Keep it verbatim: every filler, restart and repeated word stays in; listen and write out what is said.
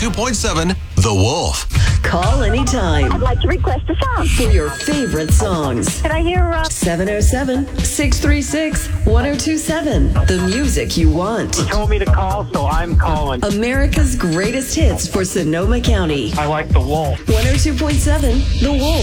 two point seven The Wolf. Call anytime. I'd like to request a song for your favorite songs. Can I hear uh... seven oh seven, six three six, one oh two seven. The music you want. You told me to call, so I'm calling. America's greatest hits for Sonoma County. I like The Wolf. one oh two point seven The Wolf.